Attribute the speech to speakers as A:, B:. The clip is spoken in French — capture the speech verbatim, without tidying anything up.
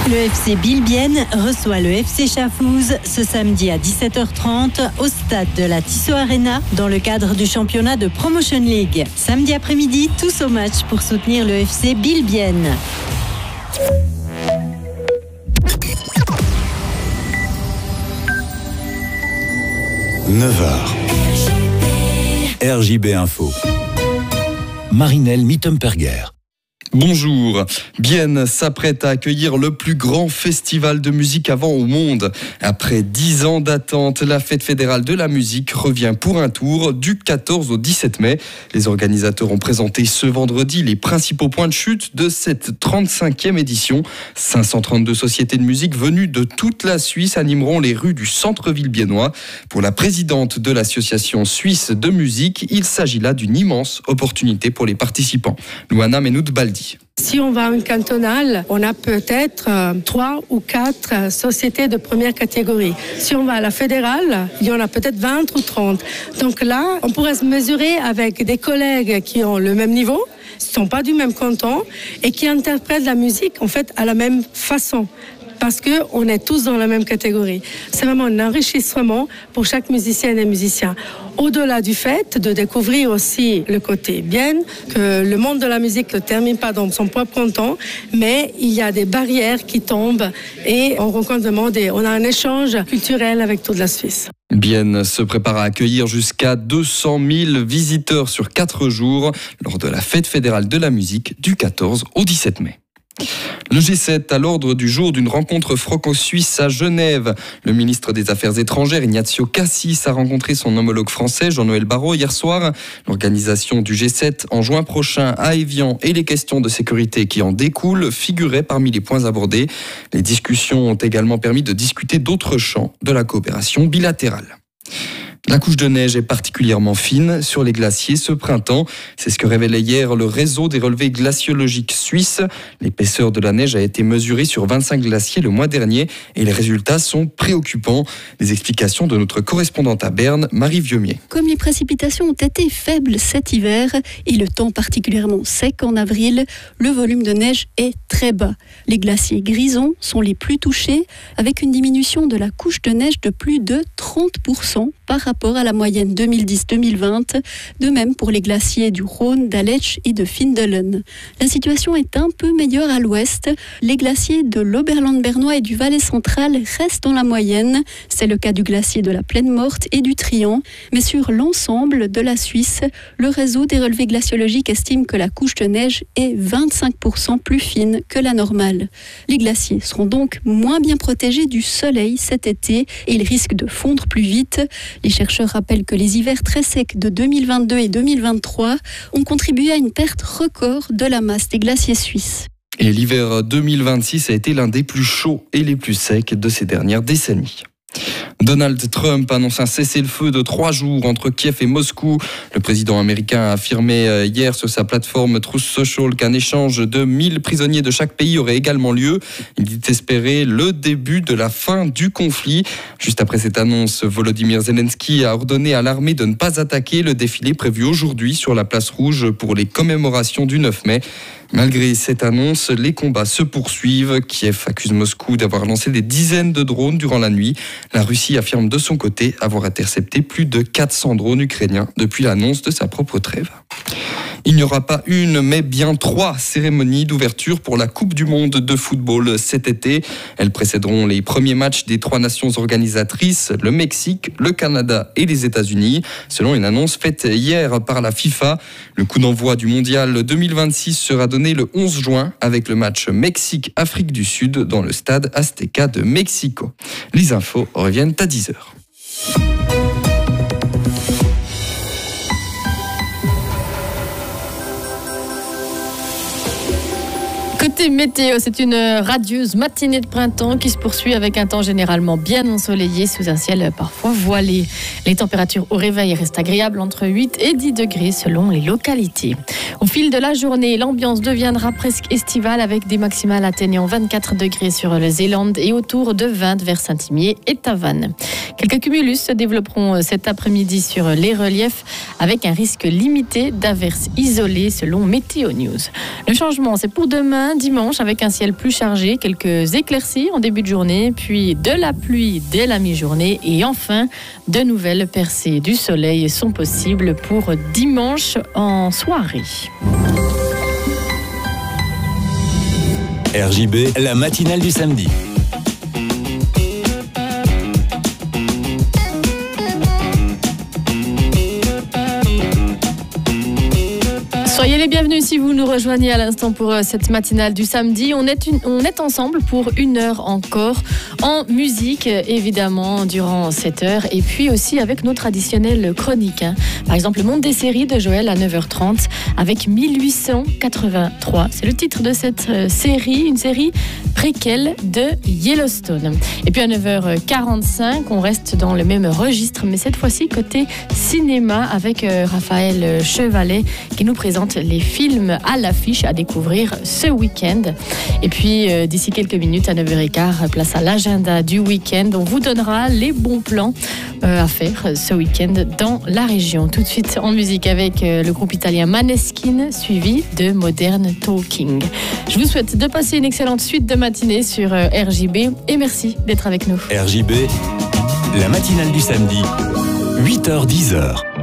A: Le F C Bilbienne reçoit le F C Schaffhouse ce samedi à dix-sept heures trente au stade de la Tissot Arena dans le cadre du championnat de Promotion League. Samedi après-midi, tous au match pour soutenir le F C Bilbienne.
B: neuf heures. R J B Info. Marinelle Mittenperger.
C: Bonjour. Bienne s'apprête à accueillir le plus grand festival de musique avant au monde. Après dix ans d'attente, la fête fédérale de la musique revient pour un tour du quatorze au dix-sept mai. Les organisateurs ont présenté ce vendredi les principaux points de chute de cette trente-cinquième édition. cinq cent trente-deux sociétés de musique venues de toute la Suisse animeront les rues du centre-ville biennois. Pour la présidente de l'association suisse de musique, il s'agit là d'une immense opportunité pour les participants. Louana Menoud-Baldi.
D: Si on va à une cantonale, on a peut-être euh, trois ou quatre euh, sociétés de première catégorie. Si on va à la fédérale, il y en a peut-être vingt ou trente. Donc là, on pourrait se mesurer avec des collègues qui ont le même niveau, ne sont pas du même canton et qui interprètent la musique en fait à la même façon. Parce qu'on est tous dans la même catégorie. C'est vraiment un enrichissement pour chaque musicienne et musicien. Au-delà du fait de découvrir aussi le côté bien, que le monde de la musique ne termine pas dans son propre canton, mais il y a des barrières qui tombent et on rencontre vraiment des, on a un échange culturel avec toute la Suisse.
C: Bienne se prépare à accueillir jusqu'à deux cent mille visiteurs sur quatre jours lors de la fête fédérale de la musique du quatorze au dix-sept mai. Le G sept à l'ordre du jour d'une rencontre franco-suisse à Genève. Le ministre des Affaires étrangères, Ignazio Cassis, a rencontré son homologue français, Jean-Noël Barrot, hier soir. L'organisation du G sept en juin prochain à Évian et les questions de sécurité qui en découlent figuraient parmi les points abordés. Les discussions ont également permis de discuter d'autres champs de la coopération bilatérale. La couche de neige est particulièrement fine sur les glaciers ce printemps. C'est ce que révélait hier le réseau des relevés glaciologiques suisses. L'épaisseur de la neige a été mesurée sur vingt-cinq glaciers le mois dernier et les résultats sont préoccupants. Les explications de notre correspondante à Berne, Marie Vieumier.
E: Comme les précipitations ont été faibles cet hiver et le temps particulièrement sec en avril, le volume de neige est très bas. Les glaciers grisons sont les plus touchés avec une diminution de la couche de neige de plus de trente pour cent par rapport à la moyenne deux mille dix deux mille vingt, de même pour les glaciers du Rhône, d'Aletsch et de Findelen. La situation est un peu meilleure à l'ouest. Les glaciers de l'Oberland bernois et du Valais central restent dans la moyenne. C'est le cas du glacier de la Plaine Morte et du Trian. Mais sur l'ensemble de la Suisse, le réseau des relevés glaciologiques estime que la couche de neige est vingt-cinq pour cent plus fine que la normale. Les glaciers seront donc moins bien protégés du soleil cet été et ils risquent de fondre plus vite. Les chercheurs rappellent que les hivers très secs de deux mille vingt-deux et deux mille vingt-trois ont contribué à une perte record de la masse des glaciers suisses.
C: Et l'hiver deux mille vingt-six a été l'un des plus chauds et les plus secs de ces dernières décennies. Donald Trump annonce un cessez-le-feu de trois jours entre Kiev et Moscou. Le président américain a affirmé hier sur sa plateforme Truth Social qu'un échange de mille prisonniers de chaque pays aurait également lieu. Il dit espérer le début de la fin du conflit. Juste après cette annonce, Volodymyr Zelensky a ordonné à l'armée de ne pas attaquer le défilé prévu aujourd'hui sur la place rouge pour les commémorations du neuf mai. Malgré cette annonce, les combats se poursuivent. Kiev accuse Moscou d'avoir lancé des dizaines de drones durant la nuit. La Russie affirme de son côté avoir intercepté plus de quatre cents drones ukrainiens depuis l'annonce de sa propre trêve. Il n'y aura pas une, mais bien trois cérémonies d'ouverture pour la Coupe du Monde de football cet été. Elles précéderont les premiers matchs des trois nations organisatrices, le Mexique, le Canada et les États-Unis. Selon une annonce faite hier par la FIFA, le coup d'envoi du mondial deux mille vingt-six sera donné le onze juin avec le match Mexique-Afrique du Sud dans le stade Azteca de Mexico. Les infos reviennent à dix heures.
F: Côté météo, c'est une radieuse matinée de printemps qui se poursuit avec un temps généralement bien ensoleillé sous un ciel parfois voilé. Les températures au réveil restent agréables entre huit et dix degrés selon les localités. Au fil de la journée, l'ambiance deviendra presque estivale avec des maximales atteignant vingt-quatre degrés sur le Zélande et autour de vingt vers Saint-Imier et Tavannes. Quelques cumulus se développeront cet après-midi sur les reliefs avec un risque limité d'averses isolées selon Météo News. Le changement, c'est pour demain. dimanche avec un ciel plus chargé, quelques éclaircies en début de journée, puis de la pluie dès la mi-journée et enfin de nouvelles percées du soleil sont possibles pour dimanche en soirée.
B: R J B, la matinale du samedi.
F: Soyez les bienvenus si vous nous rejoignez à l'instant pour cette matinale du samedi. On est, une, on est ensemble pour une heure encore en musique, évidemment, durant cette heure. Et puis aussi avec nos traditionnelles chroniques. Hein. Par exemple, le monde des séries de Joël à neuf heures trente avec mille huit cent quatre-vingt-trois. C'est le titre de cette série, une série préquelle de Yellowstone. Et puis à neuf heures quarante-cinq, on reste dans le même registre, mais cette fois-ci côté cinéma avec Raphaël Chevalet qui nous présente les films à l'affiche à découvrir ce week-end. Et puis euh, d'ici quelques minutes à neuf heures quinze, place à l'agenda du week-end. On vous donnera les bons plans euh, à faire ce week-end dans la région. Tout de suite en musique avec euh, le groupe italien Maneskin, suivi de Modern Talking. Je vous souhaite de passer une excellente suite de matinée sur euh, R J B et merci d'être avec nous.
B: R J B, la matinale du samedi, huit heures dix heures.